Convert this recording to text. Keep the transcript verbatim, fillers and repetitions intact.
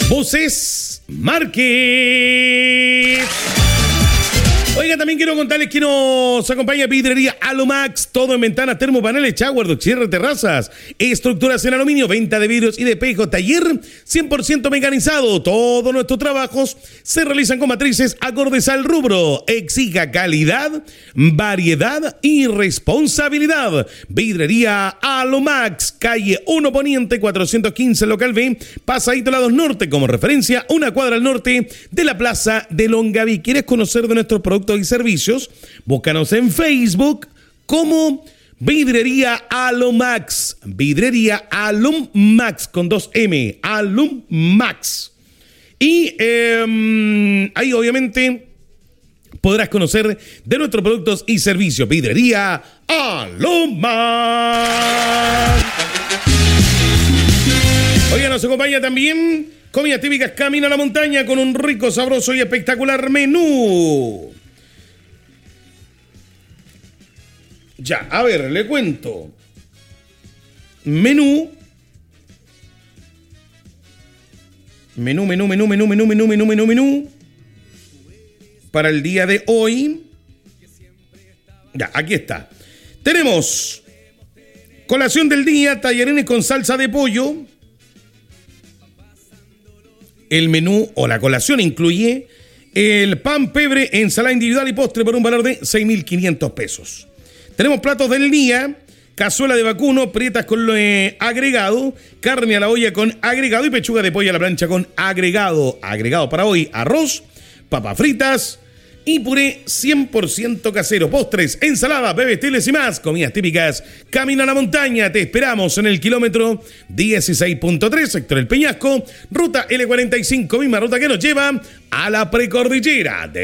Buses Márquez. Oiga, también quiero contarles que nos acompaña Vidrería Alumax, todo en ventanas, termopaneles, shower, cierre, terrazas, estructuras en aluminio, venta de vidrios y de espejo, taller cien por ciento mecanizado. Todos nuestros trabajos se realizan con matrices acordes al rubro. Exija calidad, variedad y responsabilidad. Vidrería Alumax, calle uno Poniente, cuatrocientos quince, local B, Pasadito Lados Norte, como referencia, una cuadra al norte de la Plaza de Longaví. ¿Quieres conocer de nuestros productos y servicios? Búscanos en Facebook como Vidrería Alumax. Vidrería Alumax con dos M. Alumax. Y eh, ahí obviamente podrás conocer de nuestros productos y servicios. Vidrería Alumax. Oiga, nos acompaña también comidas típicas Camino a la Montaña con un rico, sabroso y espectacular menú. Ya, a ver, le cuento. Menú. Menú, menú, menú, menú, menú, menú, menú, menú, menú. Para el día de hoy. Ya, aquí está. Tenemos colación del día, tallarines con salsa de pollo. El menú o la colación incluye el pan, pebre, ensalada individual y postre por un valor de seis mil quinientos pesos. Tenemos platos del día, cazuela de vacuno, prietas con eh, agregado, carne a la olla con agregado y pechuga de pollo a la plancha con agregado. Agregado para hoy, arroz, papas fritas y puré cien por ciento casero. Postres, ensaladas, bebestibles y más. Comidas típicas Camino a la Montaña. Te esperamos en el kilómetro dieciséis punto tres, sector El Peñasco, ruta L cuarenta y cinco, misma ruta que nos lleva a la precordillera de